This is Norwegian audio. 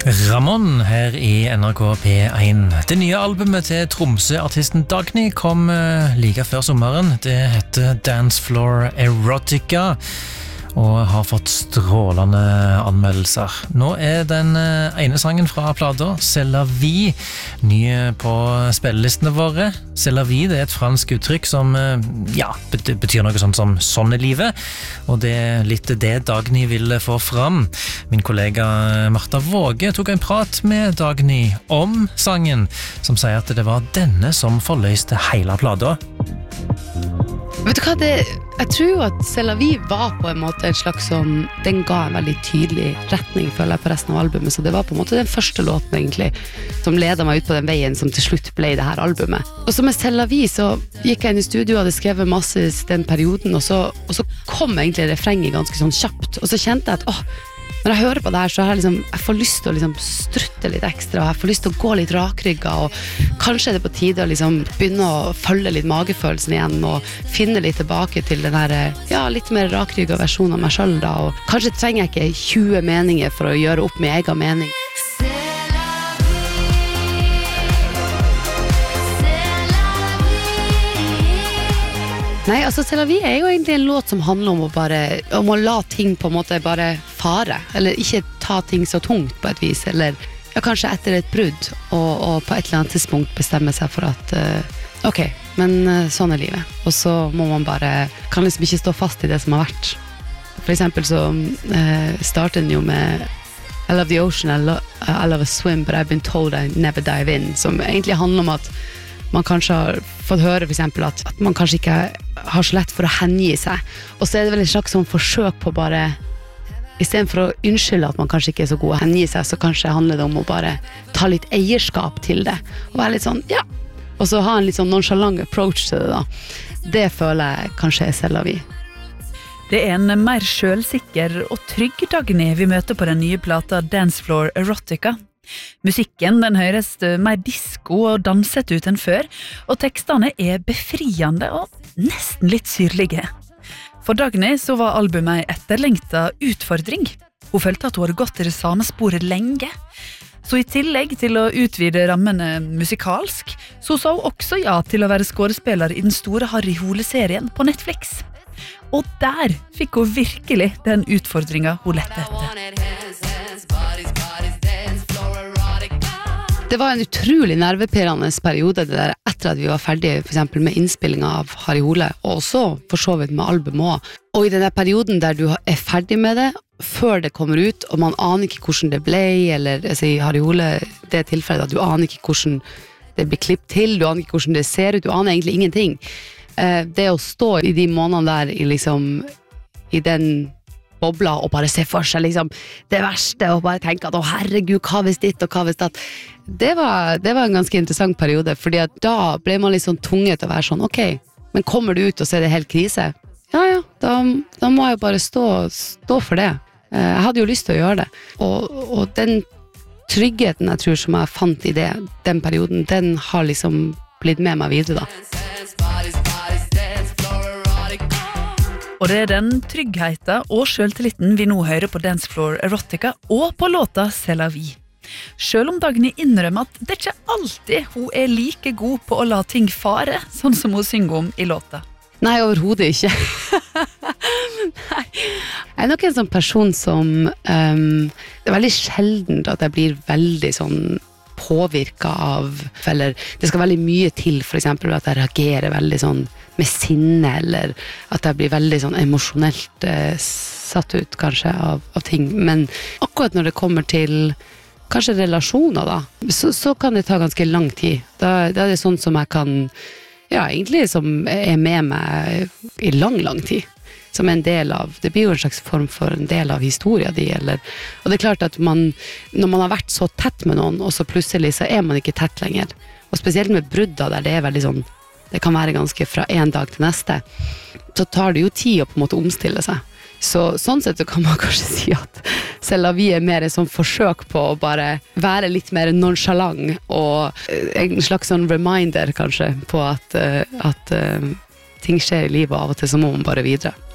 Ramon her i NRK P1. Det nye albumet til Tromsø-artisten Dagny kom like før sommeren. Det heter Dance Floor Erotica og har fått strålende anmeldelser. Nå den ene sangen fra plata, C'est la vie, ny på spillelistene våre. C'est la vie, det et fransk uttrykk som betyr noe sånt som sånn er livet, og det litt det Dagny ville få fram. Min kollega Martha Våge tok en prat med Dagny om sangen, som sier at det var denne som forløste hele plata. Vet du hva, jeg tror jo at C'est la vie var på en måte en slags sånn, den ga en veldig tydelig retning, føler jeg, på resten av albumet, så det var på en måte den første låten egentlig, som ledet meg ut på den veien som til slutt ble det her albumet. Og så med C'est la vie så gikk jeg inn i studio og hadde skrevet masse i den perioden, og så kom egentlig refrenget ganske sånn kjapt, og så kjente jeg at, når jeg hører på det her, så jeg får lyst til å strutte litt ekstra, og jeg får lyst til å gå litt rakrygga, og kanskje er det på tide å begynne å følge litt magefølelsen igjen, og finne litt tilbake til den her, litt mer rakrygga versjonen av meg selv da, og kanskje trenger jeg ikke 20 meninger for å gjøre opp min egen mening. Nei, altså C'est la vie jo egentlig en låt som handler om å la ting på en måte bare fare, eller ikke ta ting så tungt på et vis, eller kanskje etter et brudd, og på et eller annet tidspunkt bestemme seg for at ok, men sånn er livet. Og så må man kan ikke stå fast i det som har vært. For eksempel så starter den jo med I love the ocean, I love a swim, but I've been told I never dive in, som egentlig handler om at man kanskje har fått høre for eksempel at man kanskje ikke har så lett for å hengi seg, og så det vel en slags sånn forsøk på i stedet for å unnskylde at man kanskje ikke så god å hengi seg, så kanskje handler det om å ta litt eierskap til det, og være litt sånn, og så ha en litt sånn nonchalant approach til det da. Det føler jeg kanskje C'est la vie. Det en mer selvsikker og trygg Dagny vi møter på den nye plata Dance Floor Erotica. Musikken den høres mer disco og danset ut enn før, og tekstene befriende og nesten litt syrlige. For Dagny så var albumet en etterlengtet utfordring. Hun følte at hun hadde gått i det samme sporet lenge. Så i tillegg til å utvide rammene musikalsk, så sa hun også ja til å være skuespiller i den store Harry Hole-serien på Netflix. Og der fikk hun virkelig den utfordringen hun lette etter. Det var en utrolig nervepirrende periode det der, etter at vi var ferdige for eksempel med innspillingen av Harry Hole, og også for så vidt med albumet også. Og i denne perioden der du ferdig med det, før det kommer ut, og man aner ikke hvordan det ble, eller i Harry Hole, det tilfellet at du aner ikke hvordan det blir klippet til, du aner ikke hvordan det ser ut, du aner egentlig ingenting. Det å stå i de månedene der i den bobla og bare se for seg det verste og bare tenke at herregud, hva hvis ditt og hva hvis datt, det var en ganske interessant periode, fordi at da ble man tvunget til å være sånn, ok, men kommer du ut og ser det helt krise? Da må jeg bare stå for det. Jeg hadde jo lyst til å gjøre det, og den tryggheten jeg tror som jeg fant i den perioden, den har blitt med meg videre da. Og det den tryggheten og selvtilliten vi nå hører på Dance Floor Erotica og på låta C'est la vie. Selv om Dagny innrømmer at det ikke alltid hun like god på å la ting fare, sånn som hun synger om i låta. Nei, overhodet ikke. Nei. Jeg nok en sånn person som det veldig sjeldent at jeg blir veldig sånn påvirket av, eller det skal veldig mye til for eksempel at jeg reagerer veldig sånn med sinne, eller at jeg blir veldig sånn emosjonelt satt ut kanskje av ting, men akkurat når det kommer til kanskje relasjoner da, så kan det ta ganske lang tid. Da det sånn som jeg kan, egentlig som med meg i lang tid, som en del av, det blir jo en slags form for en del av historien din, og det klart at når man har vært så tett med noen, og så plutselig så man ikke tett lenger, og spesielt med brudda der det veldig sånn, det kan være ganske fra en dag til neste, så tar det jo tid å på en måte omstille seg. Så sånn sett så kan man kanskje si at C'est la vie mer en sånn forsøk på å bare være litt mer nonchalant, og en slags sånn reminder kanskje på at ting skjer i livet, av og til så må man bare videre.